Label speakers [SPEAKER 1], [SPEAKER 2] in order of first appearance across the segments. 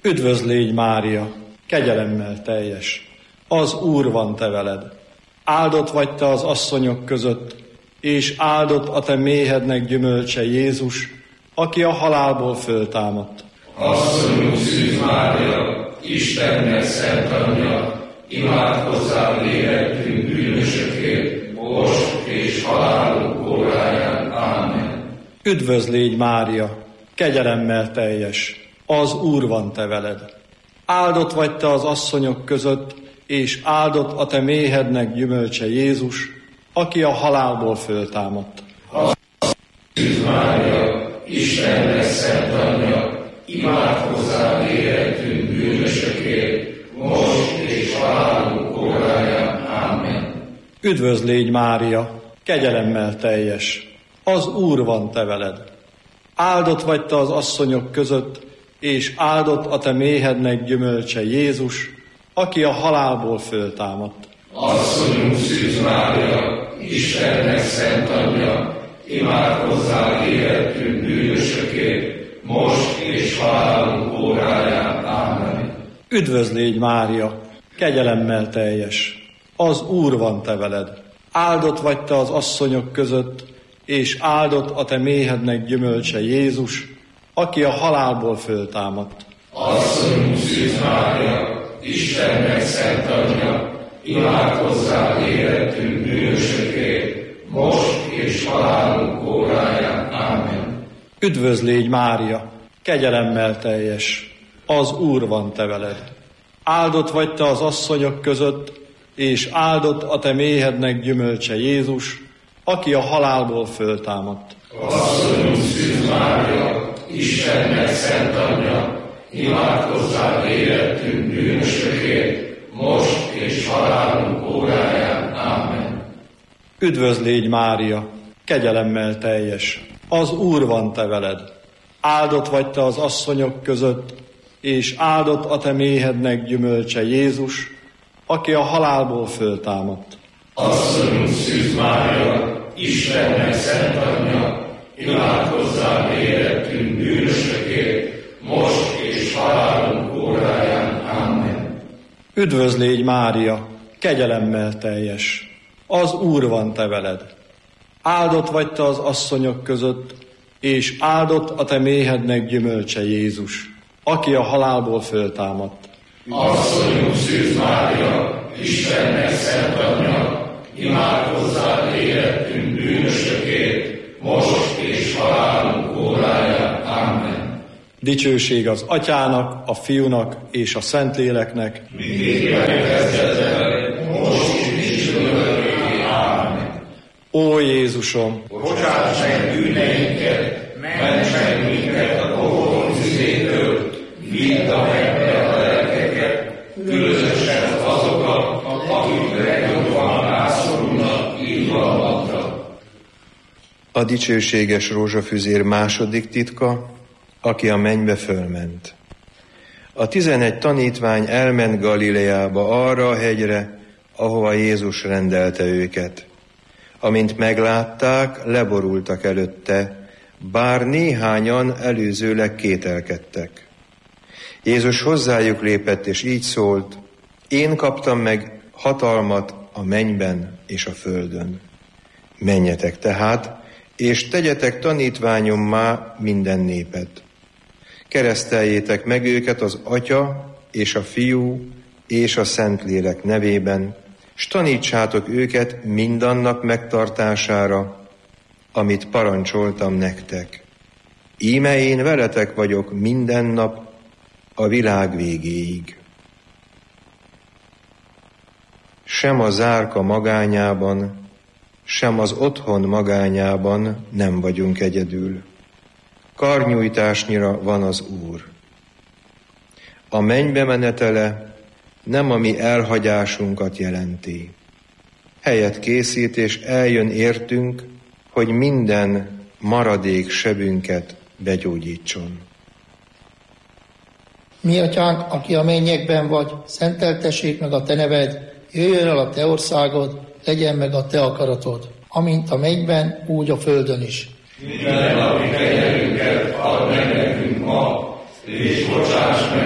[SPEAKER 1] Üdvözlégy Mária, kegyelemmel teljes, az Úr van te veled. Áldott vagy te az asszonyok között, és áldott a te méhednek gyümölcse Jézus, aki a halálból föltámadt.
[SPEAKER 2] Asszonyunk Szűz Mária, Istennek szent anyja, imádkozzál érettünk bűnösökért, most és halálunk óráján. Ámen.
[SPEAKER 1] Üdvözlégy Mária, kegyelemmel teljes, az Úr van te veled. Áldott vagy te az asszonyok között, és áldott a te méhednek gyümölcse Jézus, aki a halálból föltámadt.
[SPEAKER 2] Szűz Mária, Istennek szent anyja, imádkozzál érettünk bűnösökért, most és halálunk óráján. Ámen.
[SPEAKER 1] Üdvözlégy Mária, kegyelemmel teljes, az Úr van te veled. Áldott vagy te az asszonyok között, és áldott a te méhednek gyümölcse Jézus, aki a halálból föltámadt.
[SPEAKER 2] Asszonyunk Szűz Mária, Istennek szent anyja, imádkozzál érettünk bűnösökért, most és halálunk óráján. Ámen.
[SPEAKER 1] Üdvözlégy Mária, kegyelemmel teljes, az Úr van te veled. Áldott vagy te az asszonyok között, és áldott a te méhednek gyümölcse Jézus, aki a halálból föltámadt.
[SPEAKER 2] Asszonyunk Szűz Mária, Istennek szent anyja, imádkozzál érettünk bűnösökért, most és halálunk óráján. Ámen.
[SPEAKER 1] Üdvözlégy Mária, kegyelemmel teljes, az Úr van te veled. Áldott vagy te az asszonyok között, és áldott a te méhednek gyümölcse Jézus, aki a halálból föltámadt.
[SPEAKER 2] Asszonyunk Szűz Mária, Istennek szent anyja, imádkozzál érettünk bűnösökért, most és halálunk óráján. Ámen.
[SPEAKER 1] Üdvözlégy Mária, kegyelemmel teljes, az Úr van te veled. Áldott vagy te az asszonyok között, és áldott a te méhednek gyümölcse Jézus, aki a halálból föltámadt.
[SPEAKER 2] Asszonyunk Szűz Mária, Istennek szent anyja, imádkozzál érettünk bűnösökért, most és halálunk óráján. Ámen.
[SPEAKER 1] Üdvözlégy Mária, kegyelemmel teljes, az Úr van te veled. Áldott vagy te az asszonyok között, és áldott a te méhednek gyümölcse Jézus, aki a halálból föltámadt.
[SPEAKER 2] Asszonyunk Szűz Mária, Istennek szent anyja, imádkozzál érettünk bűnösökért, most és halálunk óráján. Ámen.
[SPEAKER 1] Dicsőség az Atyának, a Fiúnak és a Szentléleknek,
[SPEAKER 2] mindékben kezdetben, most is örökké. Ámen.
[SPEAKER 1] Ó Jézusom,
[SPEAKER 2] Bocsáss meg bűneinket, ments meg minket a pohol tüzétől, vidd a mennybe a lelkeket, különösen azokat, akik legjobban rászorulnak irgalmadra.
[SPEAKER 3] A dicsőséges rózsafüzér második titka, aki a mennybe fölment. A 11 tanítvány elment Galileába, arra a hegyre, ahova Jézus rendelte őket. Amint meglátták, leborultak előtte, bár néhányan előzőleg kételkedtek. Jézus hozzájuk lépett, és így szólt: én kaptam meg hatalmat a mennyben és a földön. Menjetek tehát, és tegyetek tanítványommá minden népet. Kereszteljétek meg őket az Atya és a Fiú és a Szentlélek nevében, s tanítsátok őket mindannak megtartására, amit parancsoltam nektek. Íme én veletek vagyok minden nap a világ végéig. Sem a zárka magányában, sem az otthon magányában nem vagyunk egyedül. Karnyújtásnyira van az Úr. A mennybe menetele nem a mi elhagyásunkat jelenti. Helyet készít és eljön értünk, hogy minden maradék sebünket begyógyítson.
[SPEAKER 4] Mi atyánk, aki a mennyekben vagy, szenteltessék meg a te neved, jöjjön el a te országod, legyen meg a te akaratod, amint a mennyben, úgy a földön is.
[SPEAKER 2] Minden napi kenyerünket add meg nekünk ma, és bocsáss meg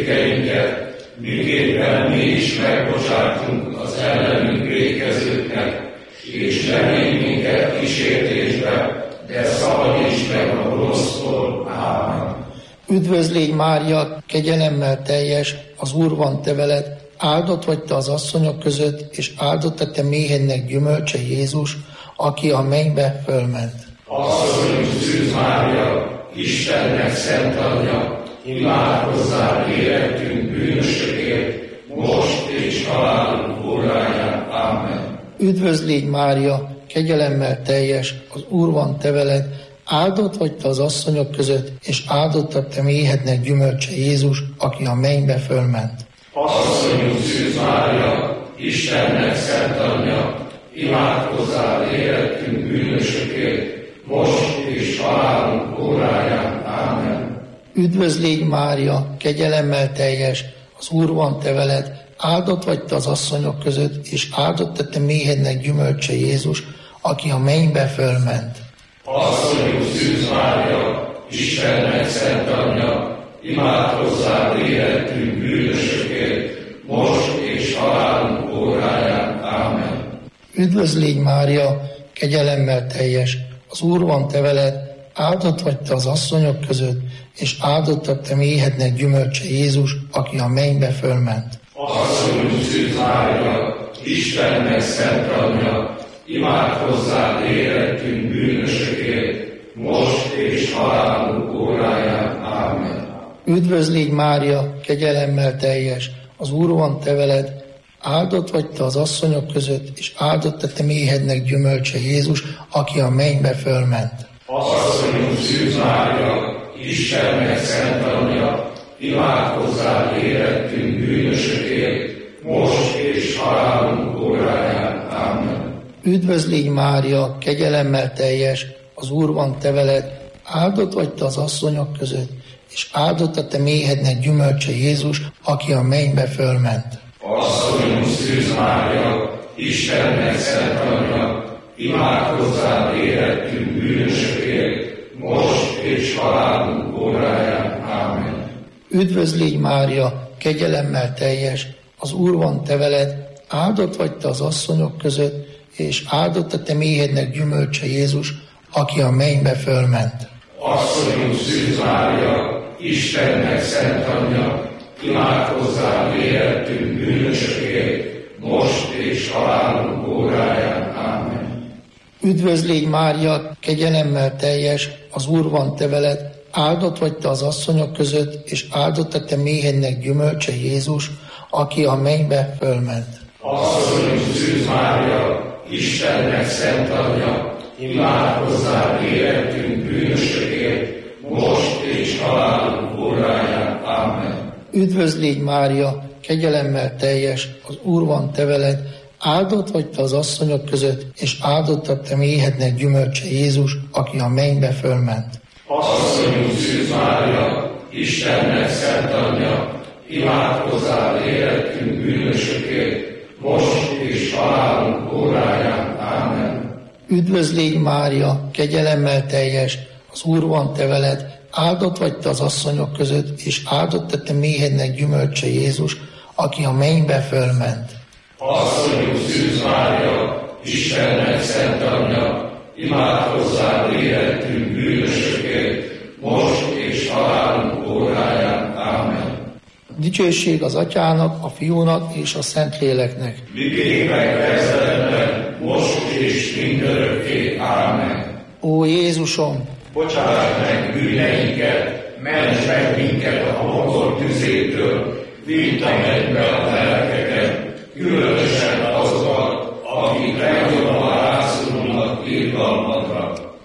[SPEAKER 2] értékeinket, miképpen mi is megbocsátunk az ellenünk vétkezőknek, és ne vigy minket kísértésbe, de szabadíts meg a gonosztól. Ámen.
[SPEAKER 4] Üdvözl légy Mária, kegyelemmel teljes, az Úr van te veled, áldott vagy te az asszonyok között, és áldott a te méhednek gyümölcse Jézus, aki a mennybe fölment.
[SPEAKER 2] Asszonyunk Szűz Mária, Istennek szent anyja, imádkozzál érettünk bűnösökért, most és halálunk óráján. Amen.
[SPEAKER 4] Üdvözl légy Mária, kegyelemmel teljes, az Úr van te veled, áldott vagy te az asszonyok között, és áldott a te méhednek gyümölcse Jézus, aki a mennybe fölment.
[SPEAKER 2] Asszonyunk Szűz Mária, Istennek szent anyja, imádkozzál érettünk bűnösökért, most és halálunk óráján. Amen.
[SPEAKER 4] Üdvözl légy Mária, kegyelemmel teljes, az Úr van te veled, áldott vagy te az asszonyok között, és áldott a te méhednek gyümölcse Jézus, aki a mennybe fölment.
[SPEAKER 2] Asszonyunk Szűz Mária, Istennek szent anyja, imádkozzál érettünk bűnösökért, most és halálunk óráján. Amen.
[SPEAKER 4] Üdvözl légy Mária, kegyelemmel teljes, az Úr van te veled, áldott vagy te az asszonyok között, és áldott a te méhednek gyümölcse Jézus, aki a mennybe fölment.
[SPEAKER 2] Asszonyunk Szűz Mária, Istennek szent anyja, imádkozzál érettünk bűnösökért, most és halálunk óráján. Amen.
[SPEAKER 4] Üdvözl légy Mária, kegyelemmel teljes, az Úr van te veled, áldott vagy te az asszonyok között, és áldott a te méhednek gyümölcse Jézus, aki a mennybe fölment.
[SPEAKER 2] Asszonyunk Szűz Mária, Istennek szent anyja, imádkozzál érettünk bűnösökért, most és halálunk óráján. Amen.
[SPEAKER 4] Üdvözl légy Mária, kegyelemmel teljes, az Úr van te veled, áldott vagy te az asszonyok között, és áldott a te méhednek gyümölcse Jézus, aki a mennybe fölment.
[SPEAKER 2] Asszonyunk Szűz Mária, Istennek szent anyja, imádkozzál érettünk bűnösökért, most és halálunk óráján. Amen.
[SPEAKER 4] Üdvözl légy Mária, kegyelemmel teljes, az Úr van te veled, áldott vagy te az asszonyok között, és áldott a te méhednek gyümölcse Jézus, aki a mennybe fölment.
[SPEAKER 2] Asszonyunk Szűz Mária, Istennek szent anyja, imádkozzál érettünk bűnösökért, most és halálunk óráján. Amen.
[SPEAKER 4] Üdvözl légy Mária, kegyelemmel teljes, az Úr van te veled, áldott vagy te az asszonyok között, és áldott a te méhednek gyümölcse Jézus, aki a mennybe fölment.
[SPEAKER 2] Asszonyunk Szűz Mária, Istennek szent anyja, imádkozzál érettünk bűnösökért, most és halálunk óráján. Amen.
[SPEAKER 4] Üdvözl légy Mária, kegyelemmel teljes, az Úr van te veled, áldott vagy te az asszonyok között, és áldott a te méhednek gyümölcse Jézus, aki a mennybe fölment.
[SPEAKER 2] Asszonyunk Szűz Mária, Istennek szent anyja, imádkozzál érettünk bűnösökért, most és halálunk óráján. Amen.
[SPEAKER 4] Üdvözl légy Mária, kegyelemmel teljes, az Úr van te veled, áldott vagy te az asszonyok között, és áldott a te méhednek gyümölcse Jézus, aki a mennybe fölment.
[SPEAKER 2] Asszonyunk Szűz Mária, Istennek szent anyja, imádkozzál érettünk bűnösökért, most és halálunk óráján. Amen.
[SPEAKER 4] Dicsőség az Atyának, a Fiúnak és a Szentléleknek.
[SPEAKER 2] Miképpen kezdetben, most és mindörökké. Amen.
[SPEAKER 4] Ó Jézusom,
[SPEAKER 2] Bocsáss meg bűneinket, ments meg minket a pokol tüzétől, vidd a mennybe a lelkeket, különösen azokat, akik legjobban rászorulnak irgalmadra.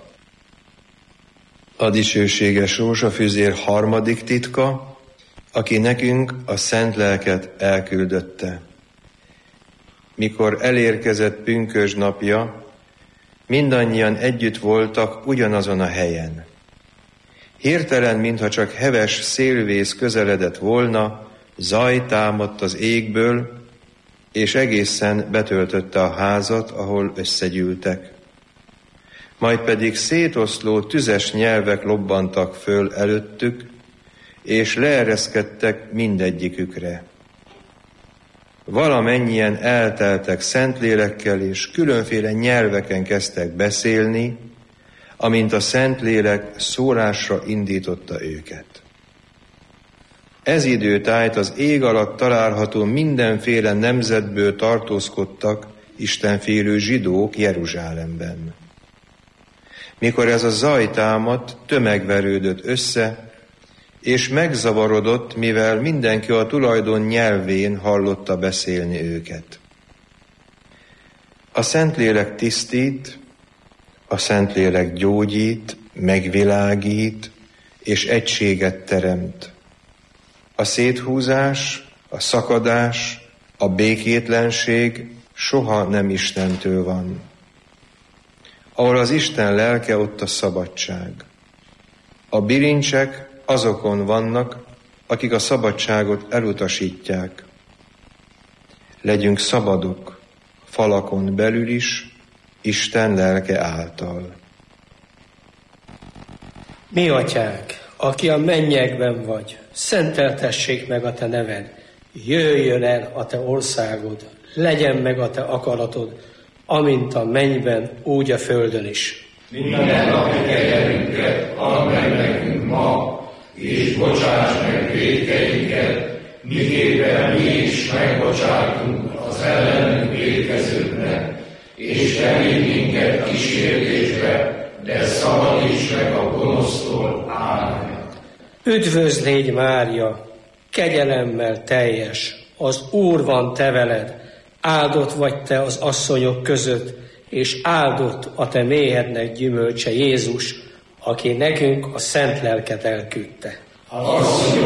[SPEAKER 3] A dicsőséges rózsafüzér harmadik titka, aki nekünk a szent lelket elküldötte. Mikor elérkezett pünkösd napja, mindannyian együtt voltak ugyanazon a helyen. Hirtelen, mintha csak heves szélvész közeledett volna, zaj támadt az égből, és egészen betöltötte a házat, ahol összegyűltek. Majd pedig szétoszló tüzes nyelvek lobbantak föl előttük, és leereszkedtek mindegyikükre. Valamennyien elteltek Szentlélekkel, és különféle nyelveken kezdtek beszélni, amint a Szentlélek szólásra indította őket. Ez időtájt az ég alatt található mindenféle nemzetből tartózkodtak istenfélő zsidók Jeruzsálemben. Mikor ez a zaj támadt, tömeg verődött össze, és megzavarodott, mivel mindenki a tulajdon nyelvén hallotta beszélni őket. A Szentlélek tisztít, a Szentlélek gyógyít, megvilágít, és egységet teremt. A széthúzás, a szakadás, a békétlenség soha nem Istentől van. Ahol az Isten lelke, ott a szabadság. A bilincsek azokon vannak, akik a szabadságot elutasítják. Legyünk szabadok, falakon belül is, Isten lelke által.
[SPEAKER 5] Mi atyánk, aki a mennyekben vagy, szenteltessék meg a te neved, jöjjön el a te országod, legyen meg a te akaratod, amint a mennyben, úgy a földön is.
[SPEAKER 2] Minden napi kegyelmünket add meg nekünk ma, és bocsáss meg vétkeinket, miképpen mi is megbocsátunk az ellenünk vétkezőknek, és ne vigy minket kísértésbe, de szabadíts meg a gonosztól. Ámen.
[SPEAKER 5] Üdvözl légy, Mária, kegyelemmel teljes, az Úr van te veled, áldott vagy te az asszonyok között, és áldott a te méhednek gyümölcse Jézus, aki nekünk a szent lelket elküldte.
[SPEAKER 2] Asszonyok